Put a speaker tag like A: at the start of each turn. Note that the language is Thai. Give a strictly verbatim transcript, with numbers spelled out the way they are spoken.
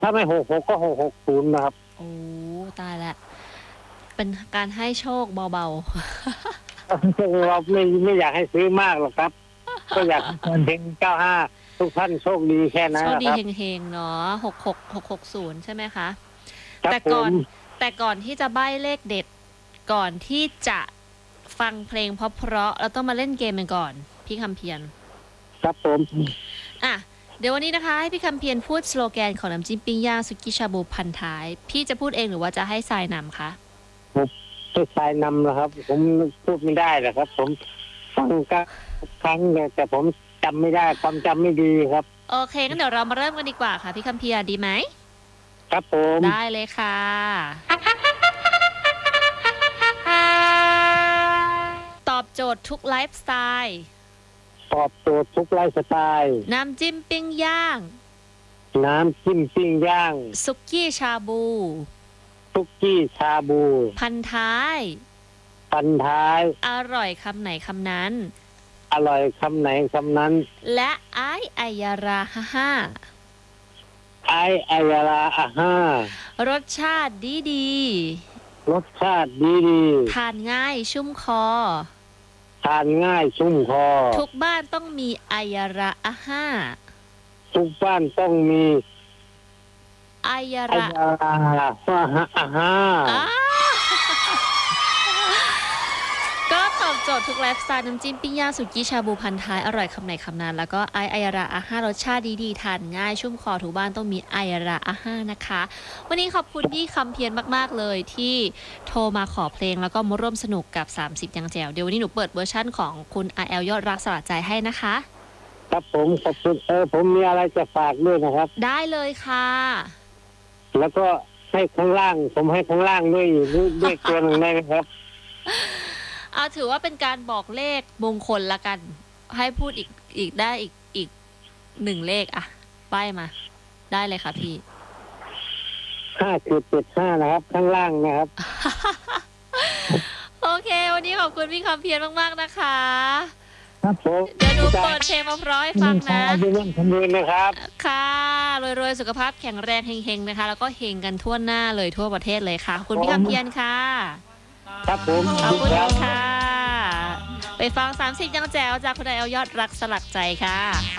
A: ถ้าไม่หกหกก็หกหกศูนย์นะครับ
B: โอ้ตายละเป็นการให้โชคเบา
A: เราไม่ไม่อยากให้ซื้อมากหรอกครับก็อยากเฮงเก้าห้าทุกท่านโชคดีแค่
B: ๆ
A: นั้
B: โช
A: น
B: คดี
A: ครับ
B: เฮงๆเนาะหกหกหกหกศูนย์ใช่ไหมคะ
A: ครับ
B: แต่
A: ผ
B: ก่อน
A: ม
B: แต่ก่อนที่จะใบ้เลขเด็ดก่อนที่จะฟังเพลงเพราะๆเราต้องมาเล่นเกมกันก่อนพี่คำเพียร
A: ครับผม
B: อ่ะเดี๋ยววันนี้นะคะให้พี่คำเพียรพูดสโลแกนของน้ำจิ้มปิ้งย่างสุกี้ชาบูพันท้ายพี่จะพูดเองหรือว่าจะให้ทรายนำคะ
A: ผมจะสายนำนะครับ ผมพูดไม่ได้หรอกครับ ผมฟังก็ครั้งแต่ผมจำไม่ได้ความจำไม่ดีครับ
B: โอเคงั้นเดี๋ยวเรามาเริ่มกันดีกว่าค่ะพี่คำเพียรดีไหม
A: ครับผม
B: ได้เลยค่ะตอบโจทย์ทุกไลฟ์สไตล์
A: ตอบโจทย์ทุกไลฟ์สไตล์
B: น้ำจิ้มปิ้งย่าง
A: น้ำจิ้มปิ้งย่าง
B: สุกี้ชาบู
A: ซุกี้ชาบู
B: พันท้าย
A: พันท้าย
B: อร่อยคำไหนคำนั้น
A: อร่อยคำไหนคำนั้น
B: และไอไอยาราฮ่าฮ่า
A: ไอไอยาลาอาห้าร
B: สชาติดีดี
A: รสชาติดีดี
B: ทานง่ายชุ่มคอ
A: ทานง่ายชุ่มคอ
B: ทุกบ้านต้องมีไอยาราอาห้า
A: ทุกบ้านต้องมี
B: ไอยา
A: ไอ
B: รา
A: ยาลาอาห้า
B: ก็ตอบโจทย์ทุกไลฟ์สไตล์น้ำจิ้มปิ้งย่างสุกี้ชาบูพันท้ายอร่อยคำไหนคำนั้นแล้วก็ไอไอยาราอาห้ารสชาติดีๆทานง่ายชุ่มคอทุกบ้านต้องมีไอยาราอาห้านะคะวันนี้ขอบคุณพี่คำเพียรมากๆเลยที่โทรมาขอเพลงแล้วก็มาร่วมสนุกกับสามสิบยังแจ๋วเดี๋ยววันนี้หนูเปิดเวอร์ชั่นของคุณ อาร์ แอล ยอดรักสลัดใจให้นะคะ
A: ครับผมขอบคุณเออผมมีอะไรจะฝากด้วยนะครับ
B: ได้เลยค่ะ
A: แล้วก็ให้ข้างล่างผมให้ข้างล่างด้วยด้วยตัวหนึ่งได้ไหมครับ
B: เอาถือว่าเป็นการบอกเลขมงคลละกันให้พูดอีกอีกได้อีกอีกหนึ่งเลขอะป้ายมาได้เลยค่ะพี่
A: ห้าจุดเจ็ดห้านะครับข้างล่างนะครับ
B: โอเควันนี้ขอบคุณพี่คำเพียรมากๆนะคะ
A: ครับผม
B: เดี๋ยวหนูเปิดเพลงมาพร้อมให้ฟังนะ
A: ดูเรื่องคำนวณนะครับ
B: ค่ะรวยๆสุขภาพแข็งแรงเฮงๆนะคะแล้วก็เฮงกันทั่วหน้าเลยทั่วประเทศเลยค่ะคุณพี่คำเพียรค่ะ
A: ครับผม
B: ขอบคุณค่ะไปฟังสามสิบยังแจ๋วจากคุณ อาร์ แอล ยอดรักสลักใจค่ะ